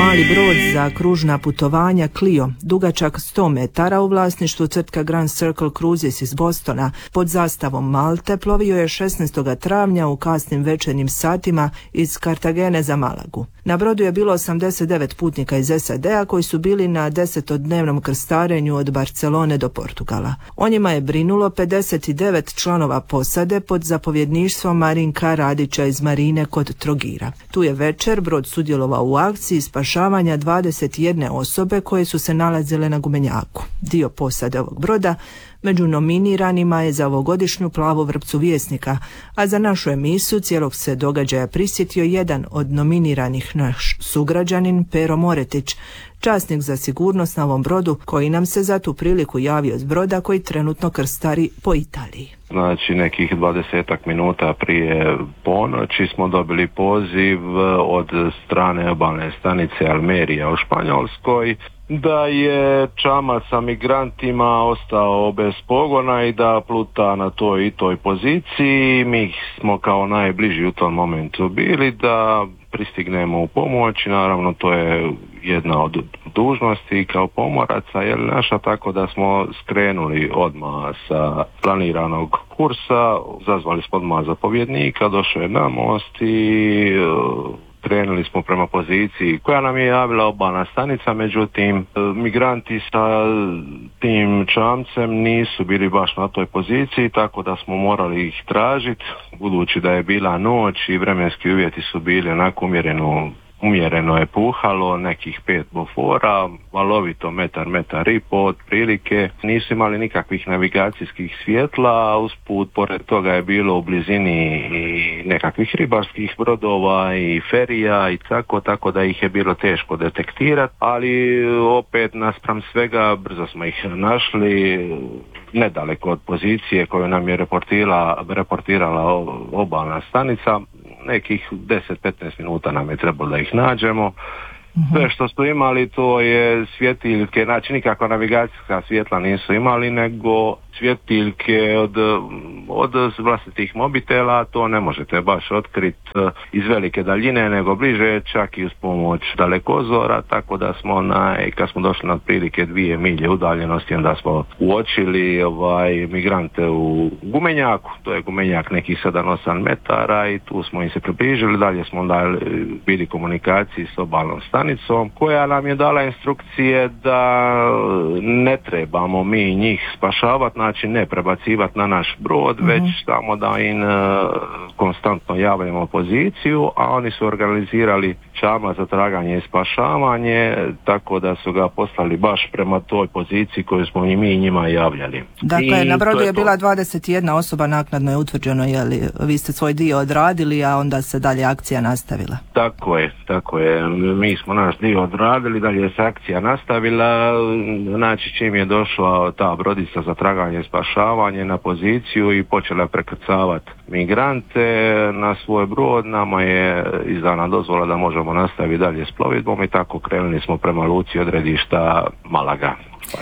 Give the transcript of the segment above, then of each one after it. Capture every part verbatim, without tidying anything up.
mali brod za kružna putovanja Clio, dugačak sto metara u vlasništvu tvrtka Grand Circle Cruises iz Bostona, pod zastavom Malte, plovio je šesnaestog travnja u kasnim večernjim satima iz Kartagene za Malagu. Na brodu je bilo osamdeset devet putnika iz S A D-a koji su bili na desetodnevnom krstarenju od Barcelone do Portugala. O njima je brinulo pedeset devet članova posade pod zapovjedništvom Marinka Radića iz Marine kod Trogira. Tu je večer brod sudjelovao u akciji spašavanja dvadeset jedne osobe koje su se nalazile na gumenjaku. Dio posade ovog broda među nominiranima je za ovogodišnju plavu vrpcu Vjesnika, a za našu emisiju cijelog se događaja prisjetio jedan od nominiranih, naš sugrađanin Pero Moretić, časnik za sigurnost na ovom brodu, koji nam se za tu priliku javio s broda koji trenutno krstari po Italiji. Znači nekih dvadesetak minuta prije ponoći smo dobili poziv od strane obalne stanice Almerija u Španjolskoj da je čamac sa migrantima ostao bez pogona i da pluta na toj i toj poziciji. Mi smo kao najbliži u tom momentu bili da pristignemo u pomoć. Naravno to je jedna od dužnosti kao pomoraca, je naša, tako da smo skrenuli odmah sa planiranog kursa, zazvali smo odmah zapovjednika, došao je na most i krenuli smo prema poziciji koja nam je javila obalna stanica, međutim migranti sa tim čamcem nisu bili baš na toj poziciji, tako da smo morali ih tražiti, budući da je bila noć i vremenski uvjeti su bili onako umjereno Umjereno je puhalo, nekih pet bofora, valovito metar, metar i po otprilike. Nisu imali nikakvih navigacijskih svjetla, usput pored toga je bilo u blizini i nekakvih ribarskih brodova i ferija i tako, tako da ih je bilo teško detektirati, ali opet naspram svega brzo smo ih našli nedaleko od pozicije koju nam je reportirala, reportirala obalna stanica. Nekih deset do petnaest minuta nam je trebalo da ih nađemo. Sve uh-huh. što smo imali to je svjetiljke, znači nikakva navigacijska svjetla nisu imali, nego svjetiljke od, od vlastitih mobitela, to ne možete baš otkriti iz velike daljine, nego bliže, čak i uz pomoć dalekozora, tako da smo na, kad smo došli na otprilike dvije milje udaljenosti, onda smo uočili ovaj, migrante u gumenjaku, to je gumenjak nekih sedam do osam metara i tu smo im se približili, dalje smo onda bili komunikaciji s obalnom stanicom, koja nam je dala instrukcije da ne trebamo mi njih spašavati, znači ne prebacivati na naš brod, mm-hmm. već samo da im uh, konstantno javljamo poziciju, a oni su organizirali čamac za traganje i spašavanje, tako da su ga poslali baš prema toj poziciji koju smo mi njima javljali. Dakle, I na brodu je, je bila dvadeset jedna osoba, naknadno je utvrđeno, je li vi ste svoj dio odradili, a onda se dalje akcija nastavila? Tako je, tako je. Mi smo naš dio odradili, dalje se akcija nastavila, znači čim je došla ta brodica za traganje i spašavanje na poziciju i počela prekrcavati migrante na svoj brod, nama je izdana dozvola da možemo nastaviti dalje s plovidbom i tako krenuli smo prema luci odredišta Malaga.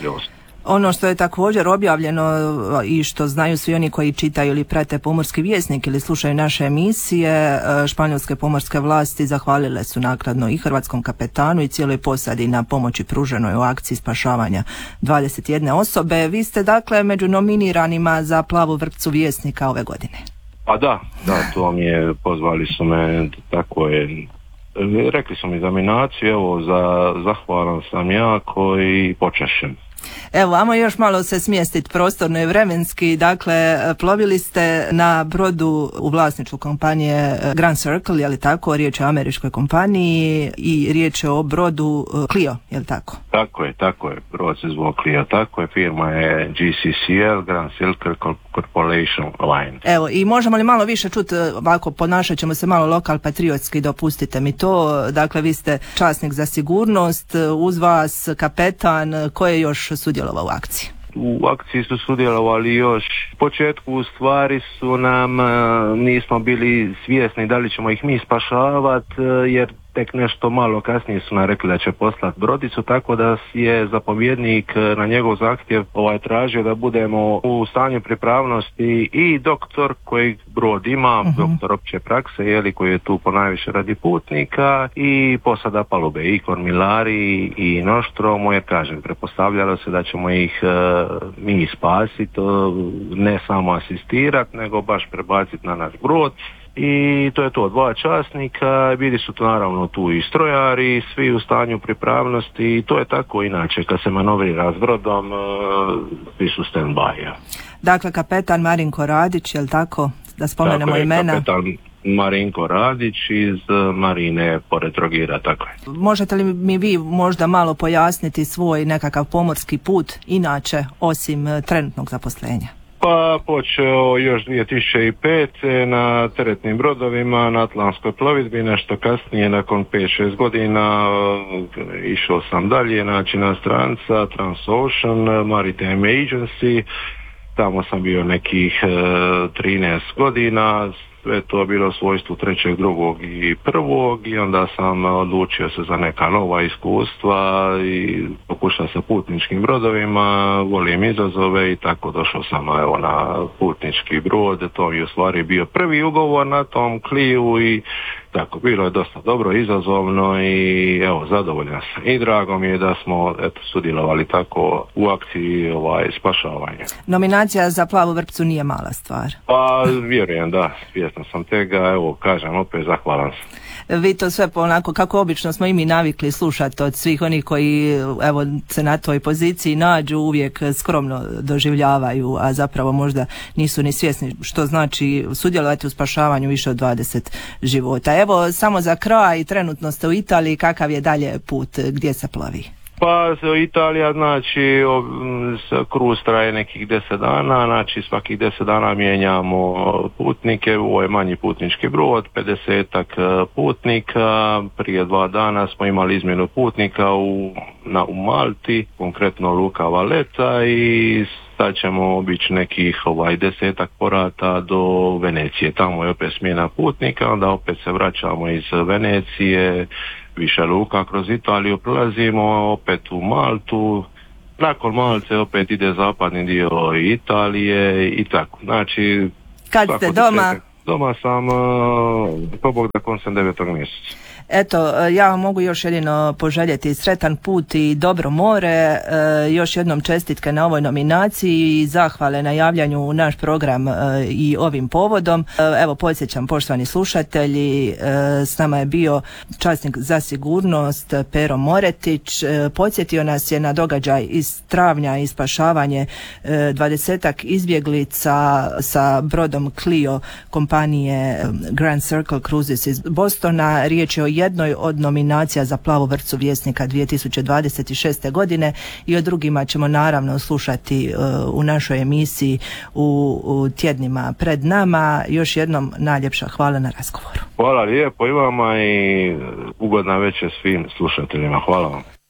Ono što je također objavljeno i što znaju svi oni koji čitaju ili prate Pomorski vjesnik ili slušaju naše emisije, španjolske pomorske vlasti zahvalile su naknadno i hrvatskom kapetanu i cijeloj posadi na pomoći pruženoj u akciji spašavanja dvadeset jedne osobe. Vi ste dakle među nominiranima za plavu vrpcu Vjesnika ove godine. Pa da, da, to mi je, pozvali su me, tako je. Rekli su mi za nominaciju, evo, za, zahvalan sam jako i počešem. Evo, ajmo još malo se smjestiti prostorno i vremenski. Dakle, plovili ste na brodu u vlasništvu kompanije Grand Circle, je li tako? Riječ je o američkoj kompaniji i riječ je o brodu Clio, je li tako? Tako je, tako je. Brod se zvao Clio, tako je. Firma je G C C L, Grand Circle Corporation Line. Evo, i možemo li malo više čuti, ovako ponašat ćemo se malo lokal patriotski, dopustite mi to. Dakle, vi ste časnik za sigurnost, uz vas kapetan, ko je još sudjelovao u akciji? U akciji su sudjelovali još u početku, u stvari su nam, nismo bili svjesni da li ćemo ih mi spašavati, jer tek nešto malo kasnije su nam rekli da će poslati brodicu, tako da je zapovjednik na njegov zahtjev ovaj, tražio da budemo u stanju pripravnosti i doktor koji brod ima, uh-huh. doktor opće prakse, jeli, koji je tu ponajviše radi putnika, i posada palube, i kormilari i noštromu, jer kažem, prepostavljalo se da ćemo ih uh, mi spasiti, ne samo asistirati, nego baš prebaciti na naš brod. I to je to, dva časnika, bili su to naravno tu i strojari, svi u stanju pripravnosti, i to je tako inače, kad se manovrira s brodom, svi su stand-by. Dakle, kapetan Marinko Radić, je li tako? Da spomenemo tako je, imena. Kapetan Marinko Radić iz Marine pored Trogira, tako je. Možete li mi vi možda malo pojasniti svoj nekakav pomorski put, inače, osim trenutnog zaposlenja? Pa počeo još dvije tisuće pete na teretnim brodovima na Atlantskoj plovidbi, nešto kasnije nakon pet šest godina išao sam dalje, znači na stranca Transocean Maritime Agency, tamo sam bio nekih trinaest godina, sve to bilo u svojstvu trećeg, drugog i prvog, i onda sam odlučio se za neka nova iskustva i pokušao sa putničkim brodovima, volim izazove i tako došao sam evo na putnički brod. To je u stvari bio prvi ugovor na tom Cliju i tako, bilo je dosta dobro, izazovno i evo, zadovoljan sam. I drago mi je da smo eto, sudjelovali tako u akciji ovaj, spašavanja. Nominacija za Plavu vrpcu nije mala stvar. Pa vjerujem, da, svjestan sam tega, evo, kažem, opet zahvalan sam. Vi to sve onako kako obično smo i mi navikli slušati od svih onih koji evo se na toj poziciji nađu, uvijek skromno doživljavaju, a zapravo možda nisu ni svjesni što znači sudjelovati u spašavanju više od dvadeset života. Evo, samo za kraj, trenutno ste u Italiji, kakav je dalje put, gdje se plovi? Pa Italija, znači kruz traje nekih deset dana, znači svakih deset dana mijenjamo putnike, ovo je manji putnički brod, pedesetak putnika, prije dva dana smo imali izmjenu putnika u, na, u Malti, konkretno Luka Valeta, i sad ćemo obići nekih ovaj, desetak porata do Venecije, tamo je opet smjena putnika, onda opet se vraćamo iz Venecije, više luka kroz Italiju, prelazimo opet u Maltu, nakon Malte opet ide zapadni dio Italije i tako. Znači, kad ste doma? Desetak, doma sam po Bog da koncem devetog mjeseca. Eto, ja vam mogu još jedino poželjeti sretan put i dobro more, još jednom čestitke na ovoj nominaciji i zahvale na javljanju u naš program i ovim povodom. Evo, podsjećam, poštovani slušatelji, s nama je bio časnik za sigurnost Pero Moretić, podsjetio nas je na događaj iz travnja i spašavanje dvadesetak izbjeglica sa brodom Clio kompanije Grand Circle Cruises iz Bostona. Riječ je o jednoj od nominacija za Plavu vrpcu Vjesnika dvije tisuće dvadeset šeste godine i o drugima ćemo naravno slušati uh, u našoj emisiji u, u tjednima pred nama. Još jednom najljepša hvala na razgovoru. Hvala lijepo i vama i ugodna večer svim slušateljima. Hvala vam.